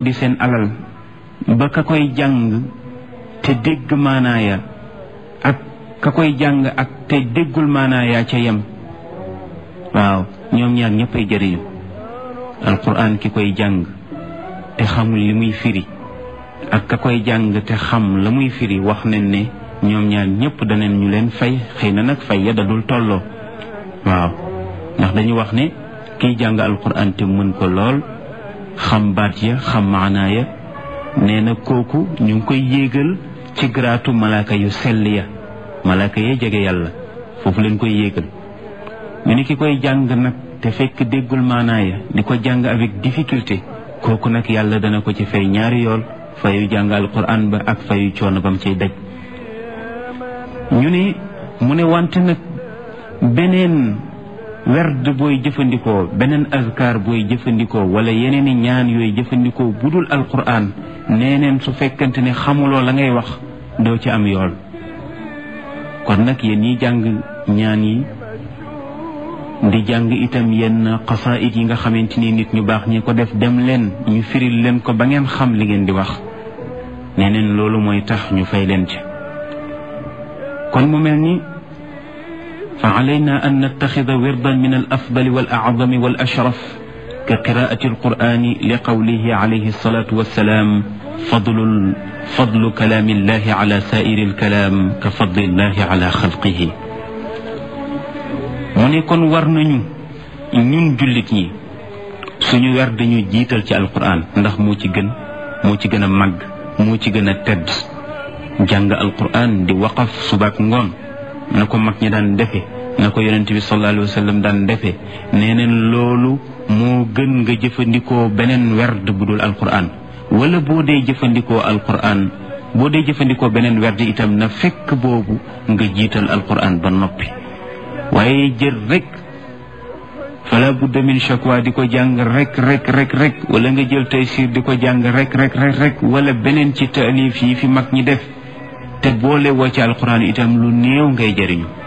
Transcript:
di seen alal ba ka koy jàng te dégg maanaaya ak ka koy jàng ak te déggul maanaaya ca yem waaw ñoom ñaar ñëppay jëriñu alquran ki koy jàng te xamul li muy firi ak ka koy jàng te xam la muy firi wax nañ ne ñoom ñaar ñëpp danañ ñu leen fay xëy na nag fay ya dadul tolloo waaw ndax dañu wax ne kiy jàng alquran te mën ko lool xam baat ya xam maanaa ya nee na kooku ñu ngi koy yéegal ci garaatu malaaka yu sell ya malaaka ya jege yàlla foofu leen koy yéegal ñu ne ki koy jàng nag te fekk déggul maanaa ya di ko jàng avec difficulté kooku nag yàlla dana ko ci fay ñaari yool fayu jàng alquran ba ak fayu coono bam ciy daj ñu ne mu ne wante nag beneen werd booy jëfandikoo beneen azkar booy jëfandikoo wala yeneen i ñaan yooyu jëfandikoo budul alquran neeneen su fekkante ne xamuloo la ngay wax doo ci am yool kon nag yéen ñi jàng ñaan yi di jàng itam yenn xasaayid yi nga xamante ni nit ñu baax ñi ko def dem leen ñu firil leen ko ba ngeen xam li ngeen di wax neeneen loolu mooy tax ñu fay leen ci kon mu mel ni fa alayna an nattaxida wirdan min al afdali wal acdami wal ashraf ka qiraati alqurani li qawlihi alayhi alsalatu wassalaam fadlu kalaami illahi ala saa'iri alkalaam ka fadli illahi ala xalqihi mu ne kon war nañu ñun jullit ñi suñu wer dañu jiital ci alquran ndax moo ci gën a màgg moo ci gën a tedd jàng alquran di waqaf subaak ngoon na ko mag ñi daan defe na ko yonent bi sallallahu alayhi wa sallam daan defe nee neen loolu moo gën nga jëfandikoo beneen werd bu dul alquran wala boo dee jëfandikoo alquran boo dee jëfandikoo beneen werd itam na fekk boobu nga jiital alquran ba noppi waaye jël rek fala budda min shakwa di ko jàng rek wala nga jël taysir di ko jàng rek wala beneen ci taalif yi fi mag ñi def te boole woo ci alquran itam lu néew ngay jëriñu